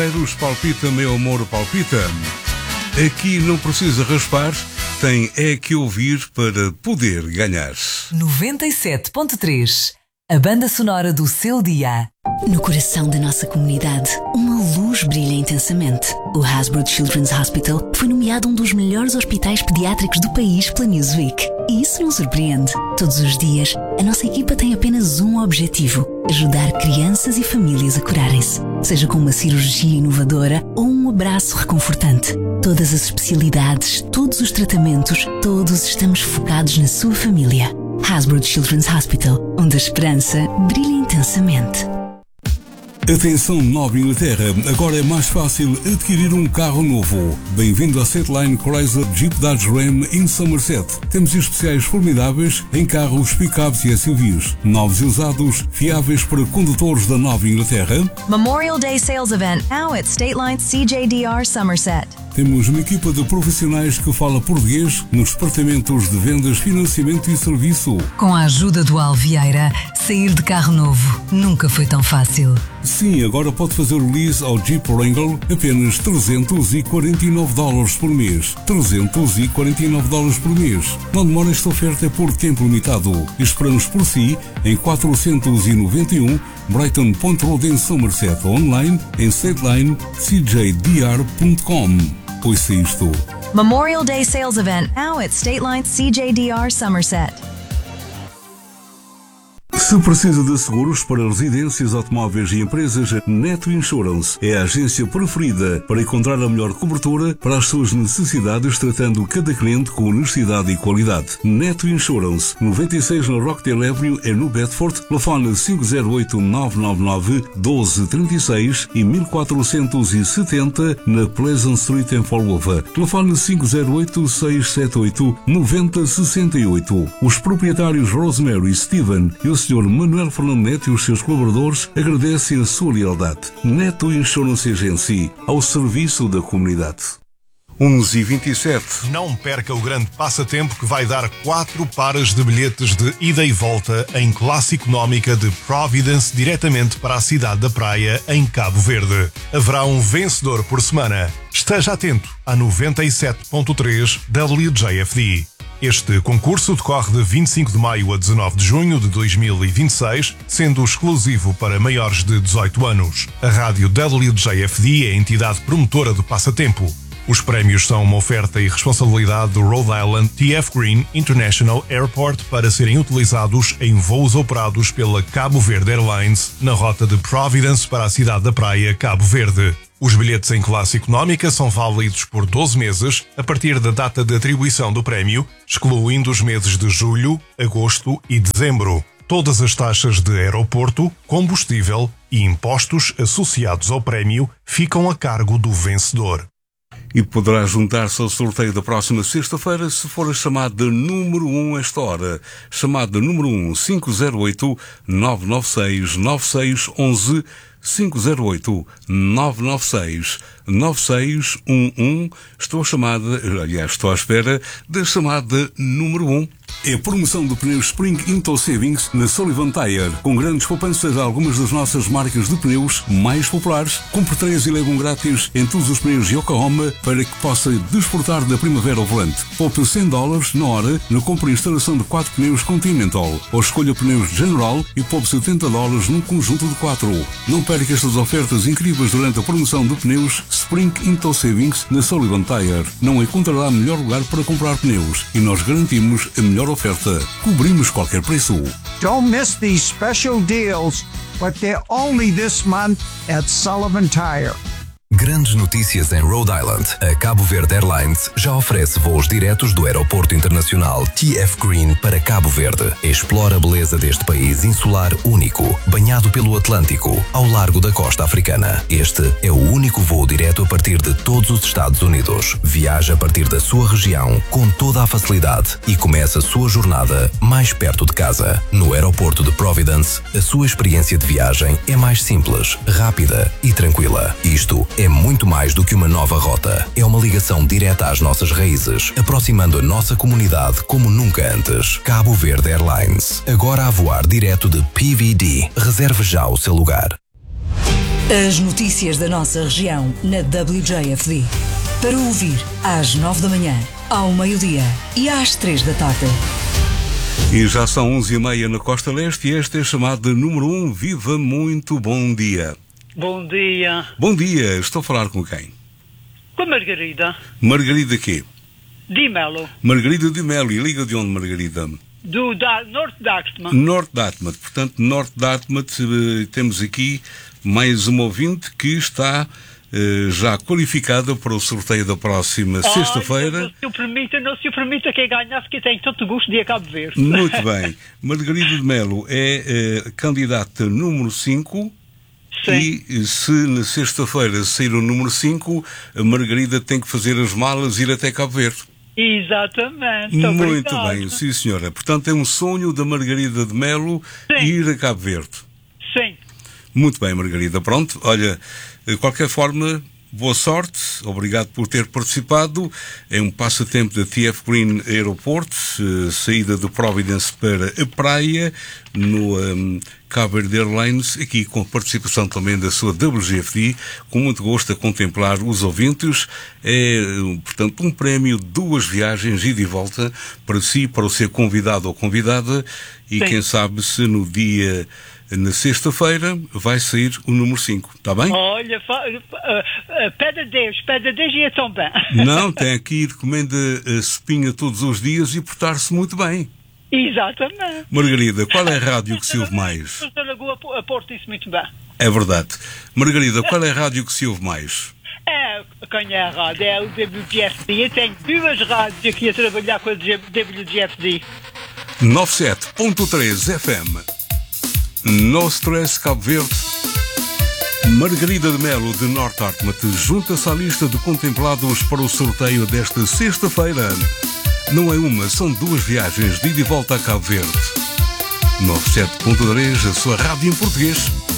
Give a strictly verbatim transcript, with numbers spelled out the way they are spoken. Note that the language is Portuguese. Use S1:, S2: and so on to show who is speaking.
S1: Palpita, meu amor, palpita. Aqui não precisa raspar, tem é que ouvir para poder ganhar.
S2: noventa e sete ponto três, a banda sonora do seu dia.
S3: No coração da nossa comunidade, uma luz brilha intensamente. O Hasbro Children's Hospital foi nomeado um dos melhores hospitais pediátricos do país pela Newsweek. E isso não surpreende. Todos os dias, a nossa equipa tem apenas um objetivo: ajudar crianças e famílias a curarem-se. Seja com uma cirurgia inovadora ou um abraço reconfortante. Todas as especialidades, todos os tratamentos, todos estamos focados na sua família. Hasbro Children's Hospital, onde a esperança brilha intensamente.
S1: Atenção, Nova Inglaterra, agora é mais fácil adquirir um carro novo. Bem-vindo à Citeline Chrysler Jeep Dodge Ram em Somerset. Temos especiais formidáveis em carros, pick-ups e S U Vs. Novos e usados, fiáveis para condutores da Nova Inglaterra.
S4: Memorial Day Sales Event now at Stateline C J D R Somerset.
S1: Temos uma equipa de profissionais que fala português nos departamentos de vendas, financiamento e serviço.
S2: Com a ajuda do Alvieira, sair de carro novo nunca foi tão fácil.
S1: Sim, agora pode fazer o lease ao Jeep Wrangler apenas trezentos e quarenta e nove dólares por mês. trezentos e quarenta e nove dólares por mês. Não demora, esta oferta é por tempo limitado. Esperamos por si em quatrocentos e noventa e um Brighton Point Road em Somerset, online em stateline c j d r ponto com. Ouça isto.
S4: Memorial Day Sales Event now at Stateline C J D R Somerset.
S1: Se precisa de seguros para residências, automóveis e empresas, Neto Insurance é a agência preferida para encontrar a melhor cobertura para as suas necessidades, tratando cada cliente com honestidade e qualidade. Neto Insurance, noventa e seis na Rockdale Avenue, é no Bedford. Telefone cinco zero oito, nove nove nove, um dois três seis e mil quatrocentos e setenta na Pleasant Street em Fall River. Telefone cinco zero oito, seis sete oito, nove zero seis oito. Os proprietários Rosemary, Steven e o senhor Manuel Fernando Neto e os seus colaboradores agradecem a sua lealdade. Neto Insurance Agency, ao serviço da comunidade. onze e vinte e sete.
S5: Não perca o grande passatempo que vai dar quatro pares de bilhetes de ida e volta em classe económica de Providence diretamente para a cidade da praia em Cabo Verde. Haverá um vencedor por semana. Esteja atento a noventa e sete ponto três W J F D. Este concurso decorre de vinte e cinco de maio a dezanove de junho de dois mil e vinte e seis, sendo exclusivo para maiores de dezoito anos. A rádio W J F D é a entidade promotora do passatempo. Os prémios são uma oferta e responsabilidade do Rhode Island T F Green International Airport para serem utilizados em voos operados pela Cabo Verde Airlines na rota de Providence para a cidade da praia Cabo Verde. Os bilhetes em classe económica são válidos por doze meses a partir da data de atribuição do prémio, excluindo os meses de julho, agosto e dezembro. Todas as taxas de aeroporto, combustível e impostos associados ao prémio ficam a cargo do vencedor.
S1: E poderá juntar-se ao sorteio da próxima sexta-feira se for a chamada número um esta hora. Chamada número um, cinco zero oito, nove nove seis, nove seis um um, cinco zero oito, nove nove seis, nove seis um um. Estou a chamada, aliás, estou à espera da chamada número um. É a promoção do pneu Spring Into Savings na Sullivan Tire, com grandes poupanças a algumas das nossas marcas de pneus mais populares. Compre três e leve um grátis em todos os pneus Yokohama para que possa desfrutar da primavera ao volante. Poupe cem dólares na hora na compra e instalação de quatro pneus Continental, ou escolha pneus General e poupe setenta dólares num conjunto de quatro. Não perca estas ofertas incríveis durante a promoção de pneus Spring Into Savings na Sullivan Tire. Não encontrará melhor lugar para comprar pneus e nós garantimos a melhor oferta. Cobrimos qualquer preço.
S6: Don't miss these special deals, but they're only this month at Sullivan Tire.
S7: Grandes notícias em Rhode Island. A Cabo Verde Airlines já oferece voos diretos do Aeroporto Internacional T F Green para Cabo Verde. Explora a beleza deste país insular único, banhado pelo Atlântico, ao largo da costa africana. Este é o único voo direto a partir de todos os Estados Unidos. Viaja a partir da sua região com toda a facilidade e começa a sua jornada mais perto de casa. No Aeroporto de Providence, a sua experiência de viagem é mais simples, rápida e tranquila. Isto é muito mais do que uma nova rota. É uma ligação direta às nossas raízes, aproximando a nossa comunidade como nunca antes. Cabo Verde Airlines, agora a voar direto de P V D. Reserve já o seu lugar.
S2: As notícias da nossa região na W J F D. Para ouvir às nove da manhã, ao meio-dia e às três da tarde.
S1: E já são onze e meia na Costa Leste e este é chamado de número um. Viva muito bom dia.
S8: Bom dia.
S1: Bom dia, estou a falar com quem?
S8: Com a Margarida.
S1: Margarida quê?
S8: De Melo.
S1: Margarida de Melo. E liga de onde, Margarida?
S8: Do da, Norte de Dartmouth.
S1: Norte de Dartmouth. Portanto, Norte de Dartmouth, eh, temos aqui mais um ouvinte que está eh, já qualificada para o sorteio da próxima sexta-feira.
S8: Se o permita, não se o permita que ganhasse, que tem tanto gosto de ir a Cabo Verde.
S1: Muito bem. Margarida de Melo é eh, candidata número cinco.
S8: Sim.
S1: E se na sexta-feira sair o número cinco, a Margarida tem que fazer as malas e ir até Cabo Verde.
S8: Exatamente.
S1: Muito
S8: Obrigado.
S1: bem, sim senhora. Portanto, é um sonho da Margarida de Melo
S8: Sim.
S1: ir a Cabo Verde.
S8: Sim.
S1: Muito bem, Margarida. Pronto, olha, de qualquer forma, boa sorte. Obrigado por ter participado. É um passatempo da T F Green Airport, eh, saída de Providence para a praia, no um, Cabo Verde Airlines, aqui com a participação também da sua W G F D, com muito gosto a contemplar os ouvintes. É, portanto, um prémio, duas viagens, ida e volta, para si, para o ser convidado ou convidada, e
S8: Sim.
S1: quem sabe se no dia... Na sexta-feira vai sair o número cinco, está bem?
S8: Olha, fa, uh, uh, pede a Deus, pede a Deus e é tão bem.
S1: Não, tem aqui, recomenda a sopinha todos os dias e portar-se muito bem.
S8: Exatamente.
S1: Margarida, qual é a rádio que se ouve mais?
S8: Da Lagoa portem-se muito bem.
S1: É verdade. Margarida, qual é a rádio que se ouve mais?
S8: É, quem é a rádio? É o W G F D. Eu tenho duas rádios aqui a trabalhar com a W G F D.
S1: noventa e sete ponto três F M. No Stress Cabo Verde. Margarida de Melo, de Norte Dartmouth, junta-se à lista de contemplados para o sorteio desta sexta-feira. Não é uma, são duas viagens de ida e volta a Cabo Verde. noventa e sete ponto três, a sua rádio em português.